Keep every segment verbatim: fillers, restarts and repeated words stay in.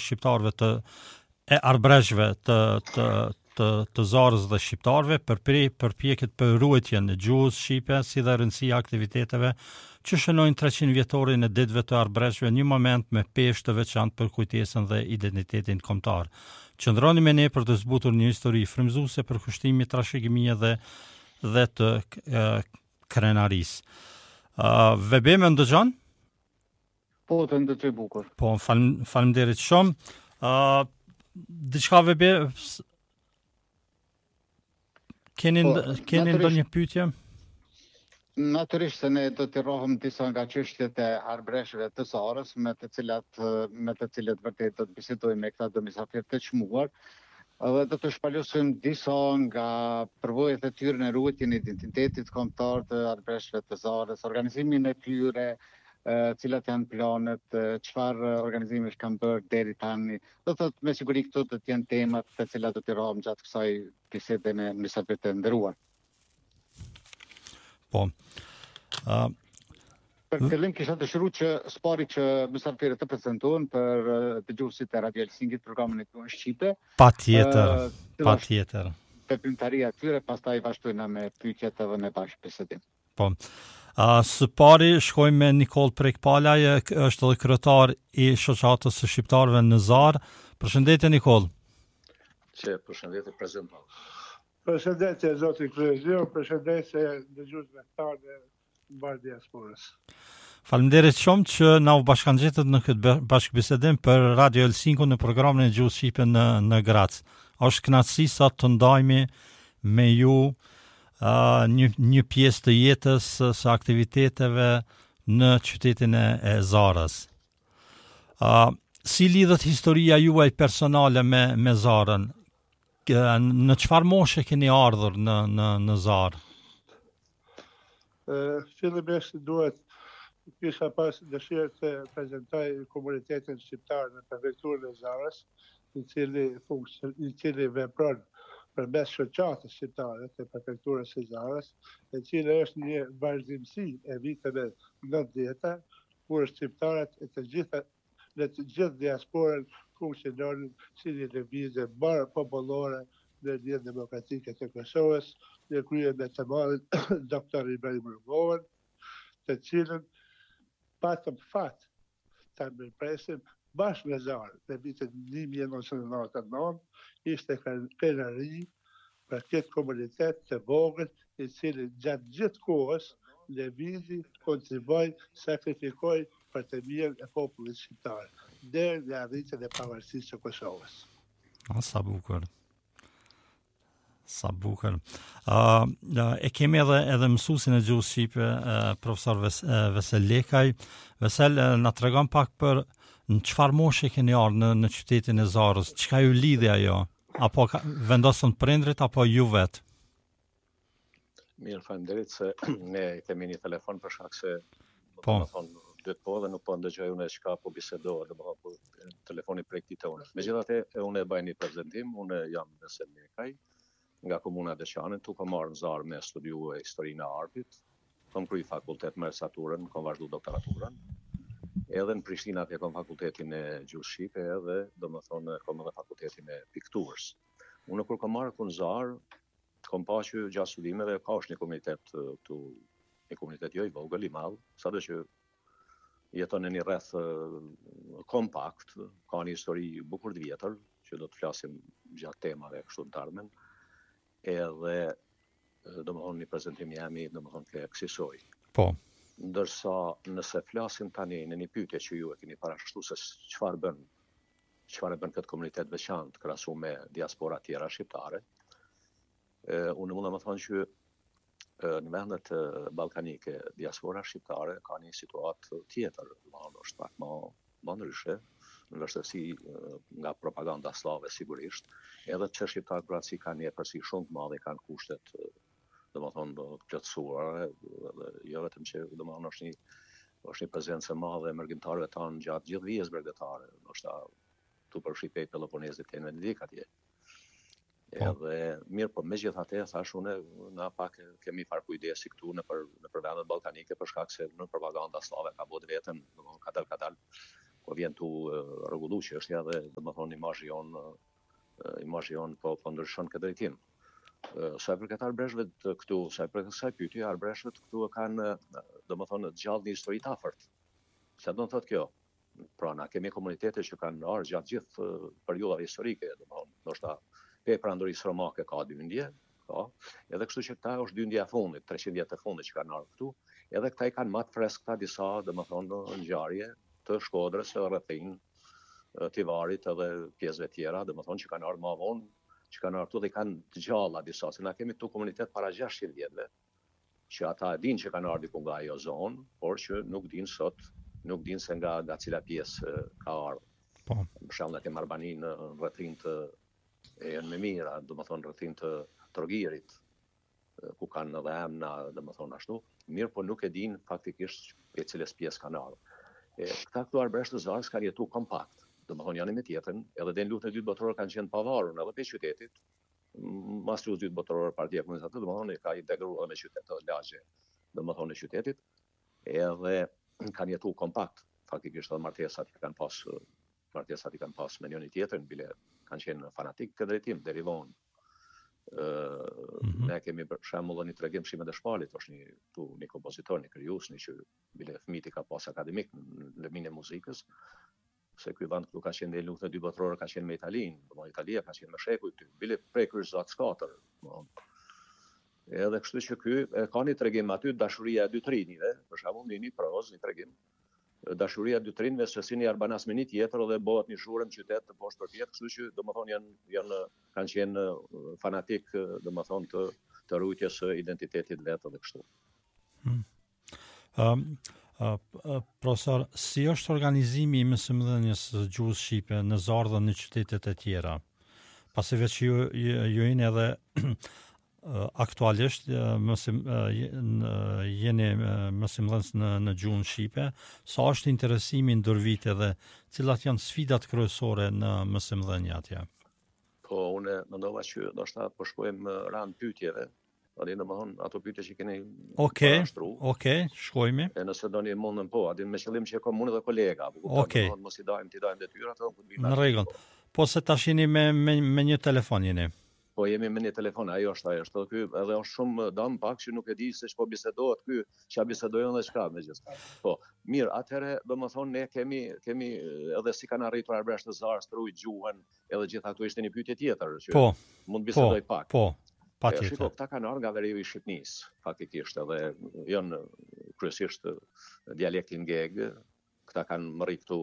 shqiptarëve të e arbreshve të të të, të zarës dhe shqiptarëve për përpjekjet për ruajtjen e gjuhës shqipe, si dhe rëndësia e aktiviteteve që shënojnë treqind vjetorin e ditëve të arbreshve, një moment me peshë të veçantë për kujtesën dhe identitetin kombëtar. Qëndroni me ne për të zbutur një histori frymëzuese për kushtimin, trashëgimia dhe dhe të e, krenarisë. Uh, Vebe më ndëgjon? Po, të ndëgjoj bukur. Po, falem, faleminderit shumë. Uh, diçka Vebe, keni po, keni ndonjë pyetje? Natyrisht se ne do të rrohem disa nga çështjet e arbreshëve të Zarës, me të cilat me të cilët vërtet do të bisedojmë me këta domosafir të çmuar. Dhe do të shpalosim disa nga përvojat e tyre në ruajtjen e identitetit kombëtar të arbreshëve të Zarës, organizimin e tyre, cilat janë planet, çfarë organizimesh kanë bërë deri tani. Do të thotë me siguri këto do të jenë temat të cilat do të rrohem gjatë kësaj bisede me mysafirët e nderuar. Po. Uh, Për fillim kisha dëshiruar që spari që mysafirët të prezantohen për dëgjuesit e Radio Helsingit programin e tyre shqipe. Patjetër, patjetër. Veprimtaria e tyre, pastaj vazhdojmë me pyetjet edhe me bashkëbisedim. Po. Uh, së pari shkojmë me Nikol Prekpalaj, është edhe kryetar i shoqatës së shqiptarëve në Zarë. Përshëndetje Nikol. Që përshëndetje prezantant. Përshëndetje zoti Kryezio, përshëndetje dëgjuesve tanë mbar diasporës. Faleminderit shumë që na u bashkangjetët në këtë bashkëbisedim për Radio Helsinki në programin e gjuhës shqipe në në Graz. Është kënaqësi sot të ndajmë me ju uh, një një pjesë të jetës së aktiviteteve në qytetin e, e Zarës. Uh, si lidhet historia juaj personale me me Zarën? Në çfarë moshe keni ardhur në në në Zarë? Uh, fillimisht duhet kisha pas dëshirë të prezantoj komunitetin shqiptar në prefekturën e Zarës, i cili funksion, i cili vepron përmes shoqatës shqiptare të prefekturës së Zarës, e cila është një vazhdimsi e viteve nëntëdhjetë, kur shqiptarët e të gjitha në të gjithë diasporën funksiononin si një lëvizje barë popullore në një demokratike të Kosovës, në krye me të madhin doktor Ibrahim Rugova, të cilën patëm fat të mirëpresim bashkë me Zarë në vitin një mijë e nëntëqind e nëntëdhjetë e nëntë, ishte krenari për këtë komunitet të vogël, i cili gjatë gjithë kohës lëvizi, kontriboi, sakrifikoi për të mirën e popullit shqiptar, deri në arritjen e pavarësisë së Kosovës. A, sa bukur. Sa bukur. Uh, e kemi edhe edhe mësuesin e gjuhës shqipe, uh, profesor Ves, uh, Vesel Lekaj. Vesel, uh, na tregon pak për në çfarë moshe keni ardhur në, në qytetin e Zarës, çka ju lidhi ajo? Apo ka, vendosën prindrit apo ju vetë? Mirë, faleminderit se ne kemi një telefon për shkak se po dytë po dhe nuk po ndëgjoj unë çka po bisedohet, domethënë po telefoni prej këtij tone. Megjithatë, unë e bëj një prezantim, unë jam Vesel Lekaj nga komuna e Deçanit, tu kam marrë në Zarë me studiue historinë e artit, kam kryer fakultet magistraturën, kam vazhduar doktoraturën. Edhe në Prishtinë atje kam fakultetin e gjuhës shqipe, edhe domethënë kam edhe fakultetin e pikturës. Unë kur kam marrë në Zarë, kam pasur gjatë studimeve ka është një komunitet këtu, një komunitet jo i vogël, i madh, sado që jeton në një rreth uh, kompakt, ka një histori bukur të vjetër, që do të flasim gjatë temave kështu të ardhmen, edhe domethënë një prezantim jam i domethënë ke kësaj. Po. Ndërsa nëse flasim tani në një pyetje që ju e keni parashtuar se çfarë bën, çfarë bën këtë komunitet veçantë krahasuar me diaspora tjera shqiptare, Uh, unë mund të them që uh, në vendet uh, ballkanike diaspora shqiptare ka një situatë tjetër, domethënë është pak më më ndryshe, në vështirësi uh, nga propaganda slave sigurisht, edhe që shqiptarët pra si kanë një përsi shumë të madhe, kanë kushtet uh, domethënë të plotësuara, dhe jo vetëm që domethënë është një është një prezencë e madhe e mërgjimtarëve tanë gjatë gjithë vijës bregdetare, ndoshta tu përfshipej Peloponesit e Venedik atje. Edhe mirë, po megjithatë thash unë na pak kemi far kujdesi këtu në për në për vendet ballkanike për shkak se në propaganda slave ka bërë veten, domethënë ka dal ka dal po vjen tu rregullu që është edhe domethënë imazhi jon imazhi jon po po ndryshon këtë drejtim. Sa i përket arbreshëve të këtu, sa i përket kësaj pyetje, arbreshët këtu kanë domethënë gjallë një histori të afërt. Çfarë do të thotë kjo? Pra na kemi komunitete që kanë ardhur gjatë gjithë periudhave historike, domethënë, ndoshta pe prandorisë romake ka dyndje, ka, edhe kështu që këta është dyndja e fundit, treqind vjet e fundit që kanë ardhur këtu, edhe këta i kanë më të freskëta disa, domethënë, ngjarje të Shkodrës, të rrethin, Tivarit edhe pjesëve tjera, domethënë që kanë ardhur më vonë, që kanë ardhur dhe kanë të gjalla disa, se na kemi këtu komunitet para gjashtëqind vjetëve, që ata dinë që kanë ardhur diku nga ajo zonë, por që nuk dinë sot, nuk dinë se nga nga cila pjesë ka ardhur. Po. Për shembull, ne kemi Arbani në rrethin të e janë më mira, domethënë rrethin të Trogirit, ku kanë edhe emna, domethënë ashtu, mirë, po nuk e dinë faktikisht e cilës pjesë kanë ardhur. E këta këtu arbreshtë të Zarës kanë jetu kompakt, domethënë janë me tjetrin, edhe dhe në luftën e dytë botërore kanë qenë pavarur edhe pe qytetit. Mas luftës dytë botërore Partia Komuniste, domethënë ka integruar me qytetet lagje, domethënë në qytetit, edhe kanë jetu kompakt, faktikisht edhe martesat i kanë pas martesat i kanë pas me njëri tjetrin, bile kanë qenë fanatik këtë drejtim deri vonë. Uh, mm-hmm. Ne kemi për shembull një tregim Shimet e Shpalit, është një tu një kompozitor, një krijues, një që bile fëmijët ka pas akademik në lëmin e muzikës, se ky vend këtu ka qenë në luftën e dytë botërore, ka qenë me Italinë, domethënë Italia ka qenë me shekuj këtu, bile prej kryqëzat katër, domethënë. Edhe kështu që ky ka një tregim aty dashuria e dy trinjve, për shembull një një proz, një tregim dashuria e dy trinjve se si një arbanas me një tjetër dhe bëhet një shurën qytet të poshtë përpjet, kështu që domethënë janë janë kanë qenë fanatik domethënë të të rrugës së identitetit vetë dhe kështu. Hmm. Um, uh, uh, profesor, si është organizimi i mësimdhënies së gjuhës shqipe në Zarë dhe në qytetet e tjera? Pasi veç ju ju, ju jeni edhe aktualisht mësim jeni mësimdhënës në në gjuhën shqipe, sa është interesimi ndër vite dhe cilat janë sfidat kryesore në mësimdhënie atje? Po unë mendova që ndoshta po shkojmë rand pyetjeve, tani domethënë ato pyetje që keni Okej, okej, shkojmë. E nëse doni mundem po, aty me qëllim që kam unë dhe kolega, po okay. Mos i dajmë ti dajmë detyrat, apo të Në rregull. Po se tash jeni me me, me një telefon jeni. Po jemi me një telefon, ajo është ajo, është ky edhe është shumë dam pak që nuk e di se ç'po bisedohet ky, ç'a bisedojnë dhe çka megjithëse. Po, mirë, atëherë domethënë ne kemi kemi edhe si kanë arritur arbreshtë të Zarës të ruajnë gjuhën, edhe gjitha këtu ishte një pyetje tjetër që po, mund të bisedoj po, pak. Po, patjetër. Shiko, këta kanë ardhur nga veriu i Shqipënisë, faktikisht edhe janë kryesisht dialektin geg, këta kanë mërrit këtu,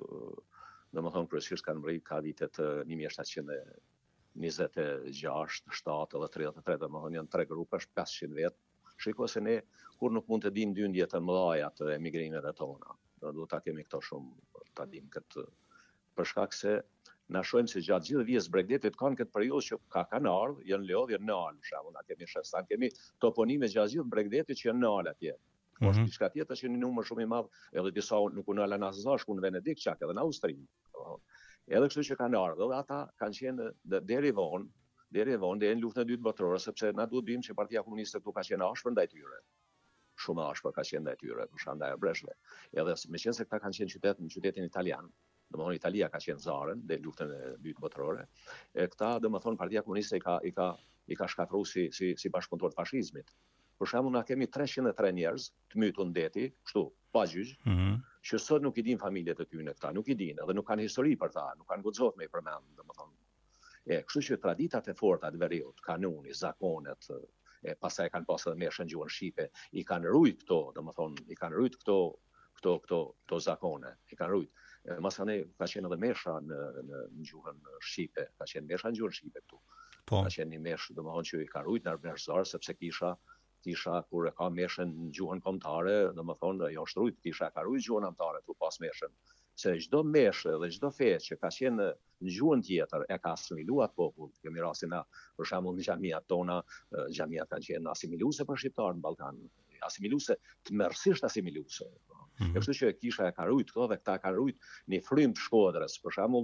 domethënë kryesisht kanë mërrit ka vitet një mijë e shtatëqind e njëzet e gjashtë, shtatë edhe tridhjetë e tre, domethënë janë tre grupe, është pesëqind vjet. Shiko se ne kur nuk mund të dimë dyndjet e mëdha të emigrimeve tona. Do duhet ta kemi këto shumë ta dimë këtë për shkak se na shohim se gjatë gjithë vijës Bregdetit kanë këtë periudhë që ka kanë ardhur, janë lodhje në Al, për shembull, na kemi shestan, kemi toponime gjatë gjithë Bregdetit që janë në Al atje. Po është diçka tjetër që një numër shumë i madh, edhe disa nuk u në Lanazar, shku në Venedik, çak edhe në Austri. Edhe kështu që kanë ardhur, dhe ata kanë qenë deri vonë, deri vonë deri në luftën e dytë botërore, sepse na duhet dimë se Partia Komuniste këtu ka qenë ashpër ndaj tyre. Shumë ashpër ka qenë ndaj tyre, për shkak ndaj arbreshëve. Edhe meqense këta kanë qenë qytet në qytetin italian, domethënë Italia ka qenë Zarën deri në luftën e dytë botërore. E këta domethënë Partia Komuniste i ka i ka i ka shkatërruar si si si bashkëpunëtor të fashizmit. Për shembull, na kemi treqind e tre njerëz të mytur në deti, kështu, pa gjyq, mm -hmm. që sot nuk i din familjet e tyre këta, nuk i din, edhe nuk kanë histori për ta, nuk kanë guxohet me i përmend, domethënë. E, kështu që traditat e forta të veriut, kanuni, zakonet, e pastaj kanë pasur edhe meshën gjuhën shqipe, i kanë rujt këto, domethënë, i kanë rujt këto këto këto këto zakone, i kanë rujt. Masane ka qenë edhe mesha në në, në gjuhën shqipe, ka qenë mesha në gjuhën shqipe këtu. Po. Ka qenë një meshë, domethënë që i ka rujt në Arbërzar sepse kisha kisha kur e ka meshën në gjuhën kombëtare, domethënë ajo është rujt, kisha ka rujt gjuhën kombëtare tu pas meshën. Se çdo meshë dhe çdo fe që ka qenë në gjuhën tjetër e ka asimiluar popull. Kemi rastin na për shembull në xhamiat tona, xhamiat kanë qenë asimiluese për shqiptar në Ballkan, asimiluese të mërësisht asimiluese. Mm-hmm. Kështu që kisha e ka rujt këto dhe këta ka rujt një frym të Shkodrës, për shembull,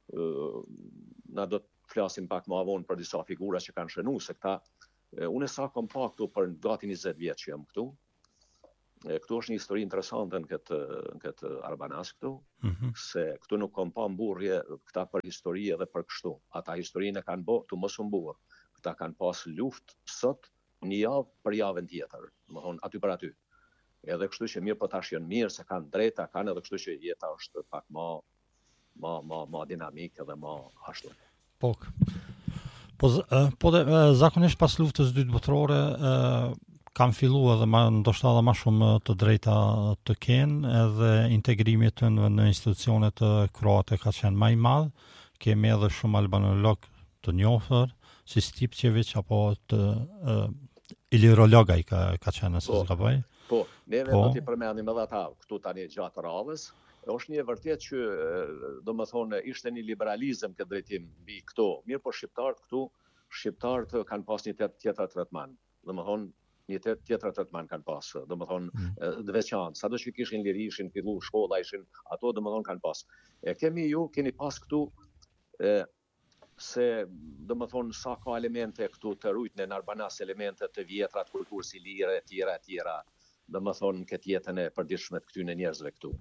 na do të flasim pak më vonë për disa figura që kanë shënuar se këta unë sa kom pa këtu për gati njëzet vjetë që jam këtu, Këtu është një histori interesante në këtë, në këtë Arbanas këtu, Mhm. se këtu nuk kam pa mburrje këta për histori edhe për kështu. Ata historinë e kanë bë, këtu mos u mburr. Këta kanë pas luftë sot një javë për javën tjetër, domethënë aty për aty. Edhe kështu që mirë po tash janë mirë se kanë drejta, kanë edhe kështu që jeta është pak më më më më dinamike dhe më ashtu. Po. Po z- ë, po dhe, ë, zakonisht pas luftës dytë botërore ë, kanë filluar edhe ma, ndoshta edhe më shumë të drejta të kenë edhe integrimi të në, në institucionet të kroate ka qenë më i madh. Kemi edhe shumë albanolog të njohur, si Stipçević apo të uh, ilirologaj ka ka qenë se Po. zgaboj. Po, neve Po. do t'i përmendim edhe ata këtu tani gjatë radhës. Është një e vërtet që do më thonë ishte një liberalizëm këtë drejtim mbi këto. Mirë po shqiptarët këtu, shqiptarët kanë pas një tet- tjetër tretman. Do më thonë një tet- tjetër tretman kanë pas, do më thonë mm. të veçantë. Sado që kishin liri, ishin fillu shkolla, ishin ato do më thonë kanë pas. E kemi ju keni pas këtu e, se do më thonë sa ka elemente këtu të rujtën në Arbanas, elemente të vjetra të kulturës ilire, e tjera, e tjera, do më thonë këtë jetën e përditshme të këtyne njerëzve këtu.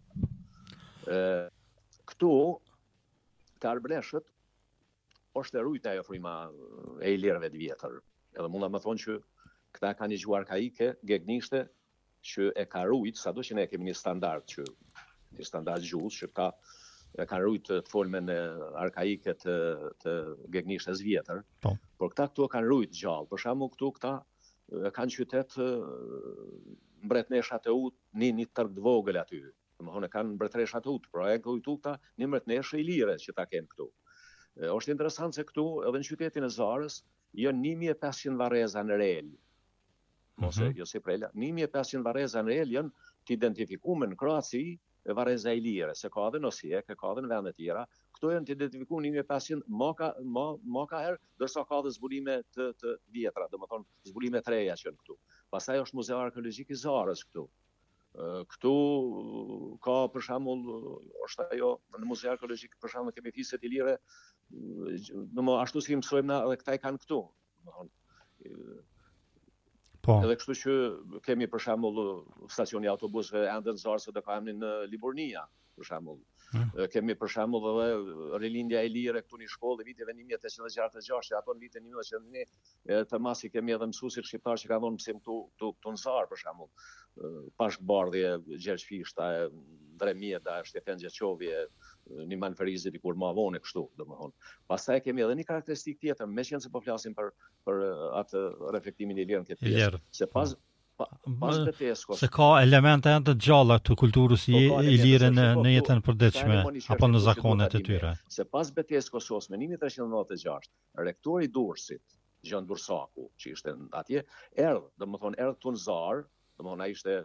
E, këtu, të Arbreshët, është e rujtë ajo frima e ilirëve të vjetër. Edhe mund të më thonë që këta ka një gjuhë arkaike, gegnishte, që e ka rujtë, sado që ne kemi një standard që, një standard gjuhës, që ka e kanë rujtë të folmen arkaike të, të gegnishtes vjetër, Po. por këta këtu e kanë rujtë gjallë. Për shembull këtu këta e, kanë qytet e, mbretnesha të ut, një një tërg të vogël aty. Domethënë kanë mbretëresha të ut, pra e këtu këta një mbretneshë ilire që ta kenë këtu. E, është interesant se këtu edhe në qytetin e Zarës janë një mijë e pesëqind varreza në rel. Mos e, jo si prela, një mijë e pesëqind varreza në rel janë të identifikuar në Kroaci e varreza ilire, se ka edhe në Osijek, ka edhe në vende tjera. Këto janë të identifikuar një mijë e pesëqind më ka më më ka herë, ndërsa ka edhe zbulime të të vjetra, domethënë zbulime të reja që janë këtu. Pastaj është Muzeu Arkeologjik i Zarës këtu. Këtu ka për shembull është ajo në Muzeu Arkeologjik për shembull kemi fiset ilire, domethënë ashtu si mësojmë na edhe këta i kanë këtu. Domethënë Po. edhe kështu që kemi për shembull stacioni autobusëve ende në Zarë se do ka emrin në Liburnia, për shembull. Mm. Kemi për shembull edhe rilindja e lire këtu në shkollë viteve një mijë e tetëqind e gjashtëdhjetë e gjashtë, ato në vitin një mijë e nëntëqind e një të masi kemi edhe mësuesit shqiptar që kanë dhënë mësim këtu këtu këtu në Zarë për shembull. Pashkbardhje, Gjergj Fishta, Dremjeda, Shtefen Gjeçovje, një Manferizi dikur më vonë kështu, domethënë. Pastaj kemi edhe një karakteristikë tjetër, meqense po flasim për për atë reflektimin e lirën këtë pjesë, se pas pa, pas Beteskos. Se ka elemente të gjalla të kulturës i Po, ka ilire në, po, në jetën e po, përditshme ka një apo në çështje zakonet që e tyre. Se pas Beteskos në një mijë e tetëqind e nëntëdhjetë e gjashtë, rektori i Durrësit, Gjon Dursaku, që ishte atje, erdhë, domethënë erdhë këtu në Zarë, domethënë ai ishte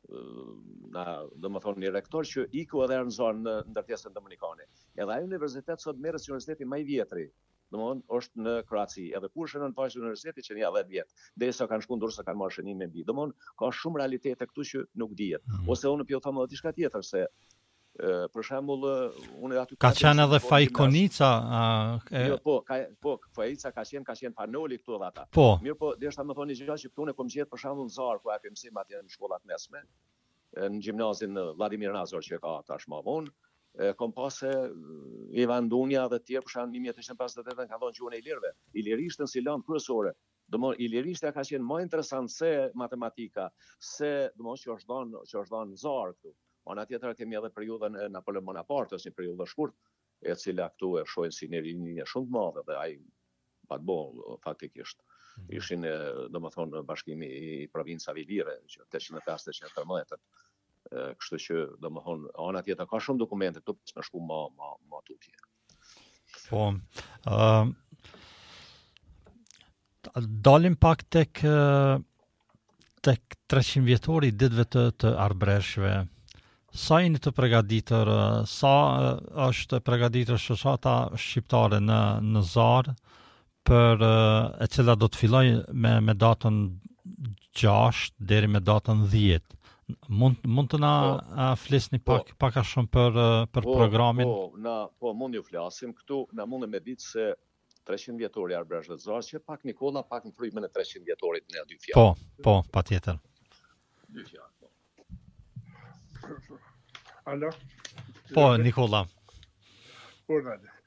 na domethënë një rektor që iku edhe në Zarë në ndërtesën dominikane. Edhe ai universitet sot merret si universiteti më i vjetri. Domthon është në Kroaci, edhe kur shënon në paqë universiteti që një dhjetë vjet, derisa kanë shkuar ndursa kanë marrë shënime mbi. Domthon ka shumë realitete këtu që nuk dihet. Mm. Ose unë po them edhe diçka tjetër se e, për shembull unë aty ka qenë edhe Fajkonica, e... jo po, ka po Fajkonica ka qenë ka qenë Panoli këtu edhe ata. Po. Mirë po, deshta më thoni gjë që këtu ne kom gjetë për shembull në Zarë ku aty mësim atje në shkollat mesme, në gjimnazin Vladimir Nazor që ka tash më vonë. Kom pasë Ivan Dunja dhe tjerë për shembull një mijë e tetëqind e pesëdhjetë e tetë kanë dhënë gjuhën e ilirëve. Ilirishtën si lëndë kryesore. Domthon ilirishtja ka qenë më interesant se matematika, se domthon që është dhënë që është dhënë në Zarë këtu. Ana tjetër kemi edhe periudhën e Napoleon Bonapartes, një periudhë shkurt, e cila këtu e shohin si një linjë shumë të madhe dhe ai patbo faktikisht. Ishin domethon bashkimi i provincave ilire që tetëqind e pesë tetëqind e tridhjetë. Kështu që domethënë ana tjetër ka shumë dokumente këtu për të shkuar më më më tutje. Po. Ë uh, dalim pak tek tek treqind vjetori ditëve të, të Arbreshëve. Sa jeni të përgatitur, sa është përgatitur shoqata shqiptare në në Zarë për e cila do të filloj me me datën gjashtë deri me datën dhjetë. Mund mund të na po, flisni pak po, pak a shumë për për po, programin? Po, na po mund ju flasim këtu, na mundem me ditë se treqind vjetori Arbreshëve të Zarës që pak Nikolla, pak në frymën e treqind vjetorit në dy fjalë. Po, po, patjetër. Dy fjalë. Po. Alo? Po, Nikola. Urnade.